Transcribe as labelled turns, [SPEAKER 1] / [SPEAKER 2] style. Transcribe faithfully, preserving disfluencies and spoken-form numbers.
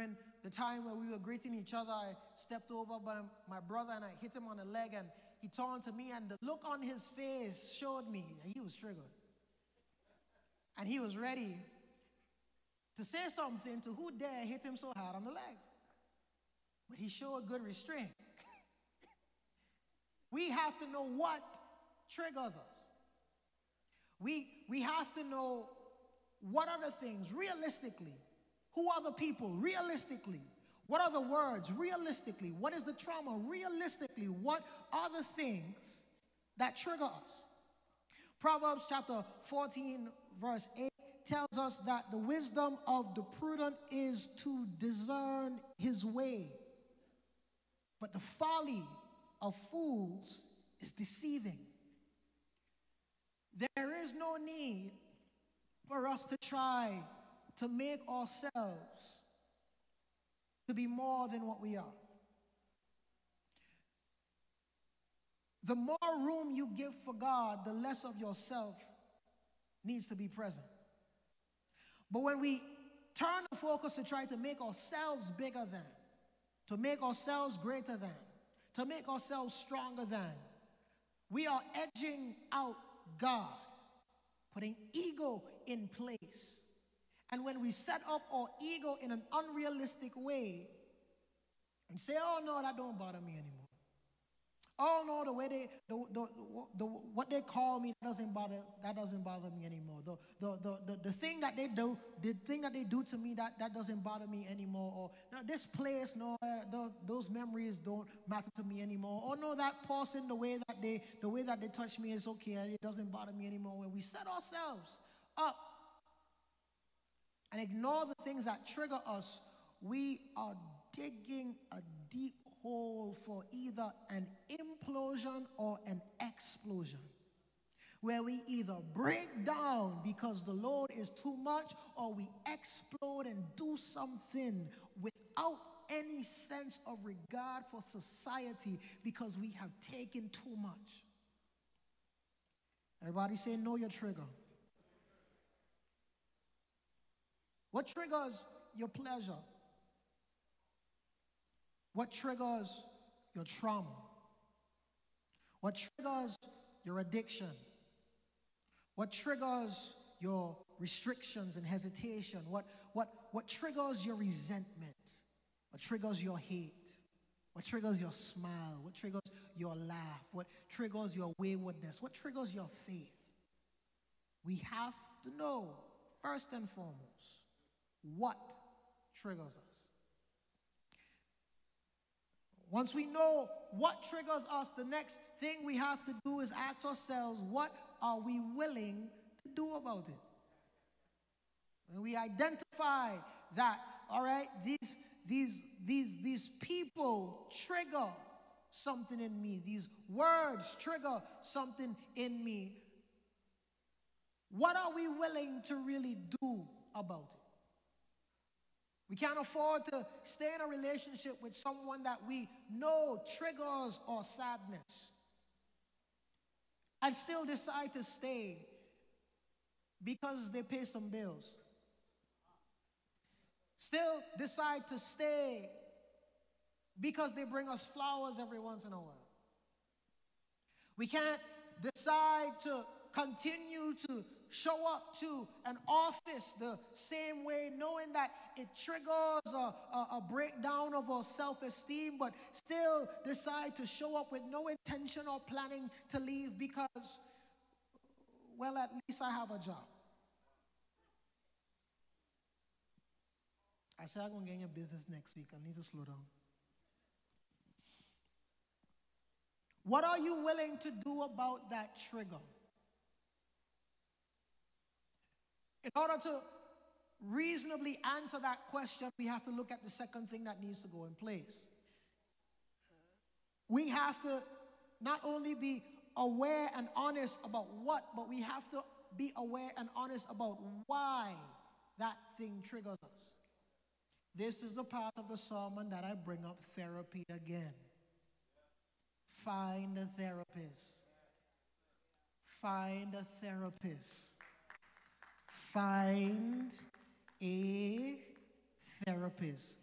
[SPEAKER 1] during the time where we were greeting each other, I stepped over by my brother and I hit him on the leg, and he turned to me, and the look on his face showed me that he was triggered. And he was ready to say something to who dare hit him so hard on the leg. But he showed good restraint. We have to know what triggers us. We, we have to know what are the things realistically. Who are the people realistically? What are the words realistically? What is the trauma realistically? What are the things that trigger us? Proverbs chapter fourteen verse eight tells us that the wisdom of the prudent is to discern his way, but the folly of fools is deceiving. There is no need for us to try to make ourselves to be more than what we are. The more room you give for God, the less of yourself needs to be present. But when we turn the focus to try to make ourselves bigger than, to make ourselves greater than, to make ourselves stronger than, we are edging out God, putting ego in place. And when we set up our ego in an unrealistic way and say, oh no, that don't bother me anymore. Oh no, the way they, the, the, the, what they call me doesn't bother, that doesn't bother me anymore. The, the, the, the, the thing that they do, the thing that they do to me, that, that doesn't bother me anymore. Or no, this place, no, uh, the, those memories don't matter to me anymore. Or no, that person, the way that they, the way that they touch me is okay, it doesn't bother me anymore. When we set ourselves up and ignore the things that trigger us, we are digging a deep hole for either an implosion or an explosion, where we either break down because the load is too much, or we explode and do something without any sense of regard for society because we have taken too much. Everybody say, know your trigger. What triggers your pleasure? What triggers your trauma? What triggers your addiction? What triggers your restrictions and hesitation? What, what, what triggers your resentment? What triggers your hate? What triggers your smile? What triggers your laugh? What triggers your waywardness? What triggers your faith? We have to know, first and foremost, what triggers us. Once we know what triggers us, the next thing we have to do is ask ourselves, what are we willing to do about it? When we identify that, all right, these, these, these, these people trigger something in me, these words trigger something in me, what are we willing to really do about it? We can't afford to stay in a relationship with someone that we know triggers our sadness and still decide to stay because they pay some bills. Still decide to stay because they bring us flowers every once in a while. We can't decide to continue to show up to an office the same way, knowing that it triggers a, a, a breakdown of our self-esteem, but still decide to show up with no intention or planning to leave because, well, at least I have a job. I said I'm going to get in your business next week. I need to slow down. What are you willing to do about that trigger? In order to reasonably answer that question, we have to look at the second thing that needs to go in place. We have to not only be aware and honest about what, but we have to be aware and honest about why that thing triggers us. This is a part of the sermon that I bring up therapy again. Find a therapist. Find a therapist. Find a therapist.